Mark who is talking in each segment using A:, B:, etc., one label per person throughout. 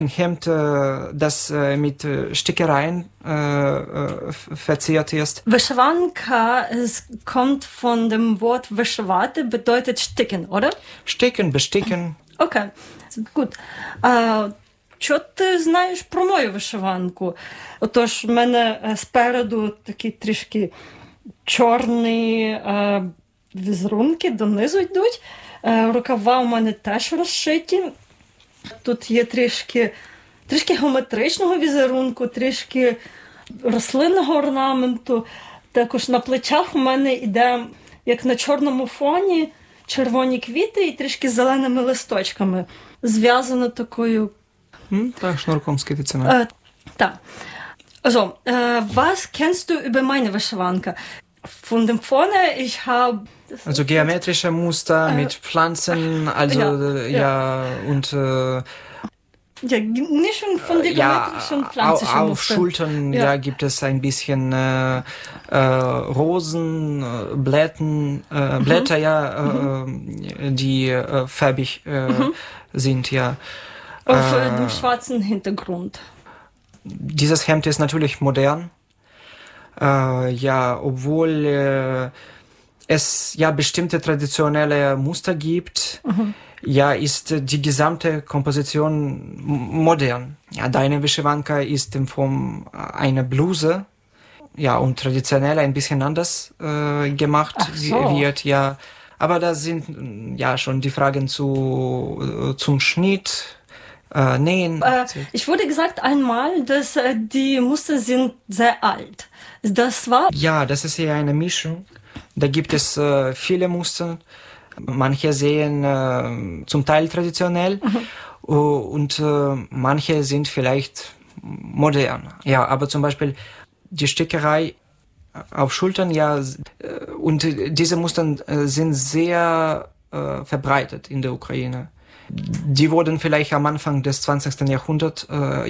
A: Ein Hemd, das mit Stickereien verziert ist.
B: Вишиванка, es kommt von dem Wort вишивати, bedeutet sticken, oder?
A: Sticken, besticken.
B: Окей, gut. Що ти знаєш про мою вишиванку? Отож, в мене спереду такі трішки чорні візерунки, донизу йдуть. Рукава у мене теж розшиті. Тут є трішки геометричного візерунку, трішки рослинного орнаменту. Також на плечах у мене йде, як на чорному фоні, червоні квіти і трішки зеленими листочками. Зв'язано такою...
A: Так, шнурком скидиться.
B: Так. Also, was kennst du über meine Wishwanka? Von dem vorne, ich habe...
A: Also geometrische Muster mit Pflanzen, also und...
B: Ja, nicht schon von den geometrischen pflanzlichen
A: auf
B: Mustern.
A: Schultern gibt es ein bisschen Rosen, Blätter, die farbig sind, ja.
B: Auf dem schwarzen Hintergrund.
A: Dieses Hemd ist natürlich modern, obwohl es bestimmte traditionelle Muster gibt, ist die gesamte Komposition modern. Ja, deine Wishwanka ist in Form einer Bluse, und traditionell ein bisschen anders gemacht wird, ja. Aber da sind schon die Fragen zum Schnitt, Nähen.
B: Ich wurde gesagt einmal, dass die Muster sind sehr alt. Das war?
A: Ja, das ist eher eine Mischung. Da gibt es viele Muster. Manche sehen zum Teil traditionell und manche sind vielleicht modern. Ja, aber zum Beispiel die Stickerei auf Schultern, und diese Muster sind sehr verbreitet in der Ukraine. Die wurden vielleicht am Anfang des 20. Jahrhunderts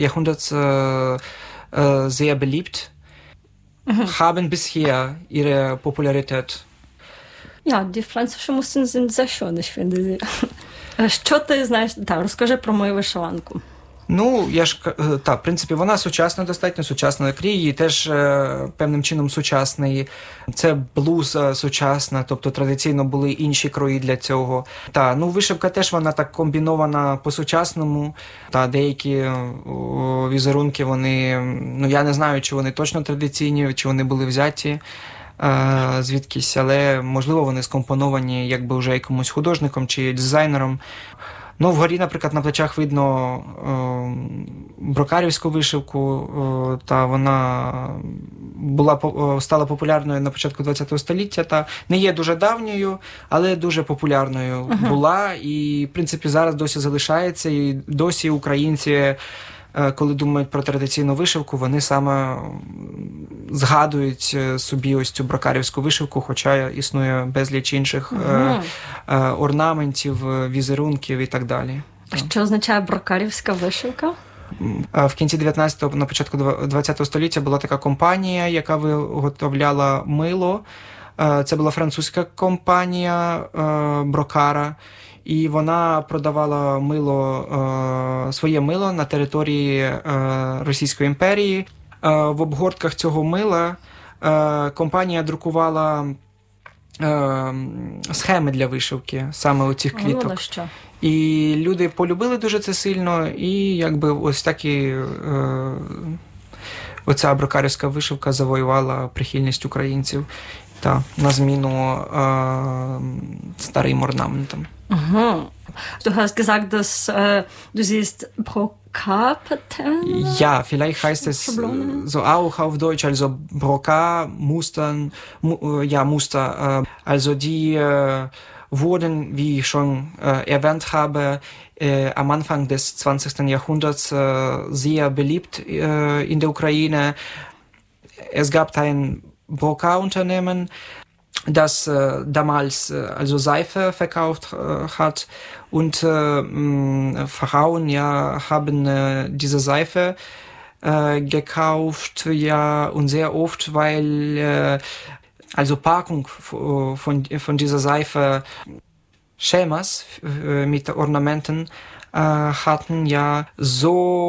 A: sehr beliebt, haben bisher ihre Popularität.
B: Ja, die pflanzlichen Muster sind sehr schön, ich finde sie. Що ти знаєш? Так, розкажи про мою вишиванку.
A: Ну, в принципі, вона сучасна, достатньо сучасна. Крій її теж певним чином сучасний. Це блуз сучасна, тобто традиційно були інші крої для цього. Вишивка теж вона так комбінована по-сучасному. Деякі візерунки, вони, я не знаю, чи вони точно традиційні, чи вони були взяті звідкись, але, можливо, вони скомпоновані якби вже якимось художником чи дизайнером. Вгорі, наприклад, на плечах видно брокарівську вишивку, та вона стала популярною на початку ХХ століття, та не є дуже давньою, але дуже популярною була, і, в принципі, зараз досі залишається, і досі українці, коли думають про традиційну вишивку, вони саме згадують собі ось цю брокарівську вишивку, хоча існує безліч інших орнаментів, візерунків і так далі.
B: Що означає брокарівська вишивка?
A: В кінці 19-го, на початку 20-го століття була така компанія, яка виготовляла мило. Це була французька компанія Брокара. І вона продавала своє мило на території Російської імперії. В обгортках цього мила компанія друкувала схеми для вишивки, саме оцих квіток. І люди полюбили дуже це сильно, і якби ось так і оця брокарівська вишивка завоювала прихильність українців на зміну старим орнаментам.
B: Du hast gesagt, dass du siehst Brokat-Pattern?
A: Ja, vielleicht heißt es so auch auf Deutsch, also Brokat-Muster, also die wurden, wie ich schon erwähnt habe, am Anfang des 20. Jahrhunderts sehr beliebt in der Ukraine. Es gab ein Brokat-Unternehmen, das damals also Seife verkauft hat, und Frauen haben diese Seife gekauft, und sehr oft, weil also Packung von dieser Seife Schemas mit Ornamenten hatten, so